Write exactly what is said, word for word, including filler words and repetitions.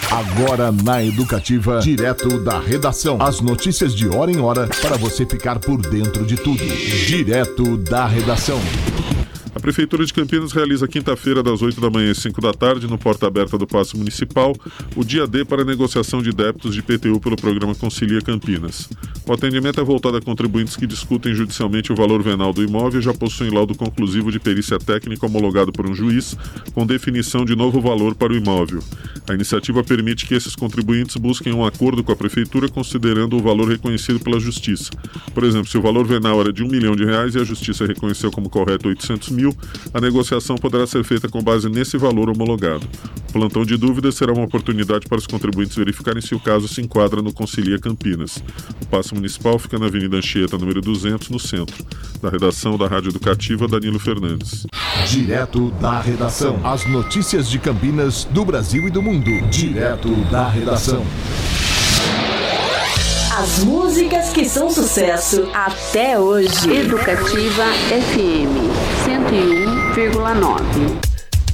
Agora na Educativa, direto da redação. As notícias de hora em hora para você ficar por dentro de tudo. Direto da redação. A Prefeitura de Campinas realiza quinta-feira, das oito da manhã às cinco da tarde, no Porta Aberta do Paço Municipal, o dia D para negociação de débitos de I P T U pelo programa Concilia Campinas. O atendimento é voltado a contribuintes que discutem judicialmente o valor venal do imóvel e já possuem laudo conclusivo de perícia técnica homologado por um juiz, com definição de novo valor para o imóvel. A iniciativa permite que esses contribuintes busquem um acordo com a Prefeitura considerando o valor reconhecido pela Justiça. Por exemplo, se o valor venal era de um milhão de reais e a Justiça reconheceu como correto oitocentos mil, a negociação poderá ser feita com base nesse valor homologado. O plantão de dúvidas será uma oportunidade para os contribuintes verificarem se o caso se enquadra no Concilia Campinas. O Paço Municipal fica na Avenida Anchieta, número duzentos, no centro. Da redação da Rádio Educativa, Danilo Fernandes. Direto da redação. As notícias de Campinas, do Brasil e do mundo. Direto da redação. As músicas que são sucesso até hoje. Educativa F M cento e um vírgula nove.